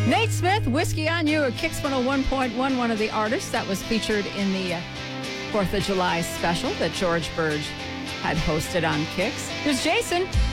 Nate Smith, Whiskey on You at Kicks 101.1, one of the artists that was featured in the 4th of July special that George Burge had hosted on Kicks. Here's Jason.